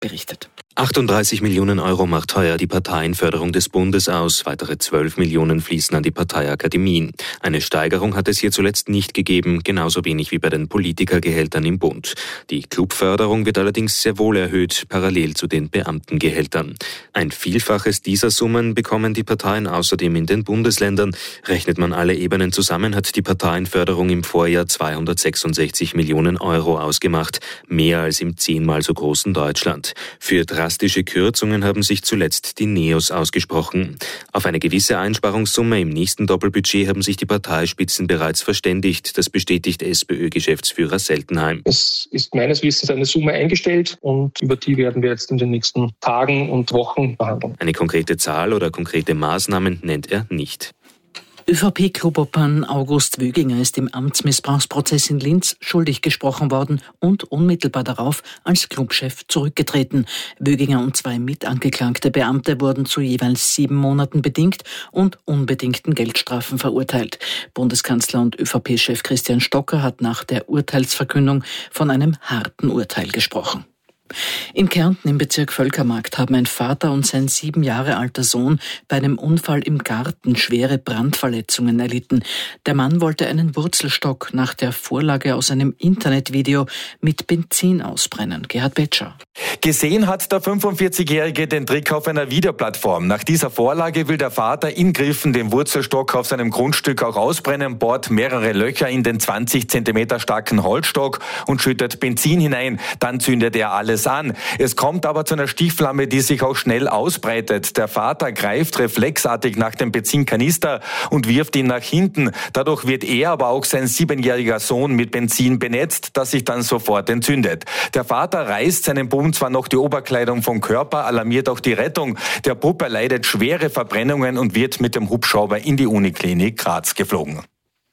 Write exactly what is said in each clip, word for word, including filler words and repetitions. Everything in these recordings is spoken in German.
berichtet. achtunddreißig Millionen Euro macht heuer die Parteienförderung des Bundes aus. Weitere zwölf Millionen fließen an die Parteiakademien. Eine Steigerung hat es hier zuletzt nicht gegeben, genauso wenig wie bei den Politikergehältern im Bund. Die Clubförderung wird allerdings sehr wohl erhöht, parallel zu den Beamtengehältern. Ein Vielfaches dieser Summen bekommen die Parteien außerdem in den Bundesländern. Rechnet man alle Ebenen zusammen, hat die Parteienförderung im Vorjahr zweihundertsechsundsechzig Millionen Euro ausgemacht, mehr als im zehnmal so großen Deutschland. Für drastische Kürzungen haben sich zuletzt die Neos ausgesprochen. Auf eine gewisse Einsparungssumme im nächsten Doppelbudget haben sich die Parteispitzen bereits verständigt. Das bestätigt SPÖ-Geschäftsführer Seltenheim. Es ist meines Wissens eine Summe eingestellt und über die werden wir jetzt in den nächsten Tagen und Wochen behandeln. Eine konkrete Zahl oder konkrete Maßnahmen nennt er nicht. ÖVP-Clubobmann August Wöginger ist im Amtsmissbrauchsprozess in Linz schuldig gesprochen worden und unmittelbar darauf als Clubchef zurückgetreten. Wöginger und zwei mitangeklagte Beamte wurden zu jeweils sieben Monaten bedingt und unbedingten Geldstrafen verurteilt. Bundeskanzler und ÖVP-Chef Christian Stocker hat nach der Urteilsverkündung von einem harten Urteil gesprochen. In Kärnten im Bezirk Völkermarkt haben ein Vater und sein sieben Jahre alter Sohn bei einem Unfall im Garten schwere Brandverletzungen erlitten. Der Mann wollte einen Wurzelstock nach der Vorlage aus einem Internetvideo mit Benzin ausbrennen. Gerhard Betscher. Gesehen hat der fünfundvierzigjährige den Trick auf einer Videoplattform. Nach dieser Vorlage will der Vater in Griffen den Wurzelstock auf seinem Grundstück auch ausbrennen, bohrt mehrere Löcher in den zwanzig Zentimeter starken Holzstock und schüttet Benzin hinein. Dann zündet er alles an. Es kommt aber zu einer Stichflamme, die sich auch schnell ausbreitet. Der Vater greift reflexartig nach dem Benzinkanister und wirft ihn nach hinten. Dadurch wird er, aber auch sein siebenjähriger Sohn mit Benzin benetzt, das sich dann sofort entzündet. Der Vater reißt seinem Bub zwar noch die Oberkleidung vom Körper, alarmiert auch die Rettung. Der Bub erleidet schwere Verbrennungen und wird mit dem Hubschrauber in die Uniklinik Graz geflogen.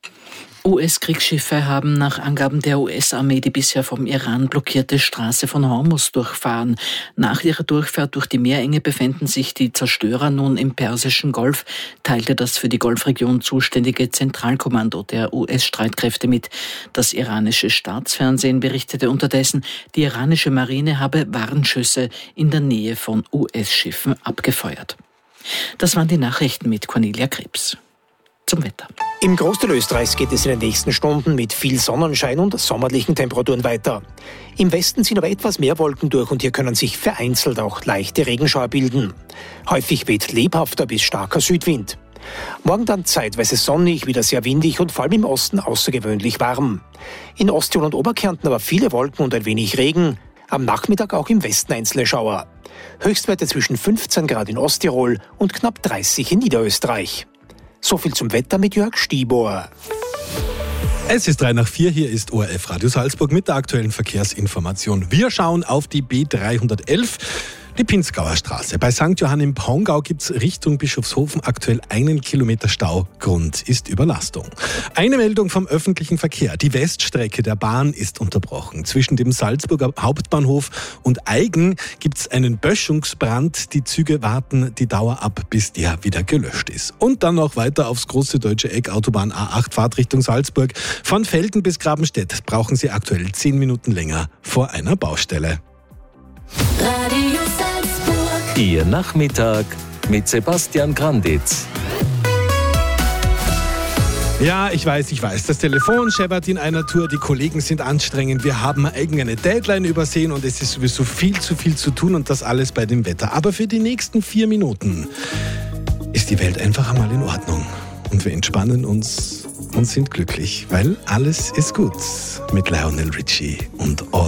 U S-Kriegsschiffe haben nach Angaben der U S-Armee die bisher vom Iran blockierte Straße von Hormuz durchfahren. Nach ihrer Durchfahrt durch die Meerenge befänden sich die Zerstörer nun im Persischen Golf, teilte das für die Golfregion zuständige Zentralkommando der U S-Streitkräfte mit. Das iranische Staatsfernsehen berichtete unterdessen, die iranische Marine habe Warnschüsse in der Nähe von U S-Schiffen abgefeuert. Das waren die Nachrichten mit Cornelia Krebs. Zum Wetter. Im Großteil Österreichs geht es in den nächsten Stunden mit viel Sonnenschein und sommerlichen Temperaturen weiter. Im Westen ziehen aber etwas mehr Wolken durch und hier können sich vereinzelt auch leichte Regenschauer bilden. Häufig weht lebhafter bis starker Südwind. Morgen dann zeitweise sonnig, wieder sehr windig und vor allem im Osten außergewöhnlich warm. In Osttirol und Oberkärnten aber viele Wolken und ein wenig Regen. Am Nachmittag auch im Westen einzelne Schauer. Höchstwerte zwischen fünfzehn Grad in Osttirol und knapp dreißig in Niederösterreich. So viel zum Wetter mit Jörg Stieber. Es ist drei nach vier, hier ist O R F Radio Salzburg mit der aktuellen Verkehrsinformation. Wir schauen auf die B dreihundertelf, die Pinzgauer Straße. Bei Sankt Johann im Pongau gibt es Richtung Bischofshofen aktuell einen Kilometer Stau. Grund ist Überlastung. Eine Meldung vom öffentlichen Verkehr. Die Weststrecke der Bahn ist unterbrochen. Zwischen dem Salzburger Hauptbahnhof und Aigen gibt es einen Böschungsbrand. Die Züge warten die Dauer ab, bis der wieder gelöscht ist. Und dann noch weiter aufs große deutsche Eck, Autobahn A acht, Fahrt Richtung Salzburg. Von Velden bis Grabenstedt brauchen Sie aktuell zehn Minuten länger vor einer Baustelle. Radio Salzburg. Ihr Nachmittag mit Sebastian Granditz. Ja, ich weiß, ich weiß. Das Telefon scheppert in einer Tour, die Kollegen sind anstrengend, wir haben irgendeine Deadline übersehen und es ist sowieso viel zu viel zu tun und das alles bei dem Wetter. Aber für die nächsten vier Minuten ist die Welt einfach einmal in Ordnung. Und wir entspannen uns und sind glücklich, weil alles ist gut mit Lionel Richie und All